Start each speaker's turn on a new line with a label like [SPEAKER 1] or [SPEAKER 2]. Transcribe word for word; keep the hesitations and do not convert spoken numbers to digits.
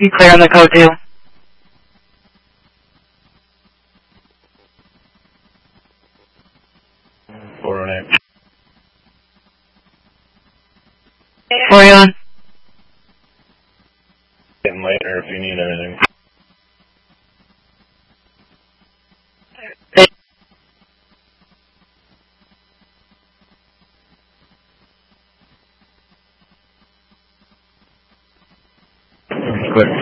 [SPEAKER 1] You clear on the code two?
[SPEAKER 2] four oh eight.
[SPEAKER 1] four on.
[SPEAKER 2] Getting later if you need anything. Clear.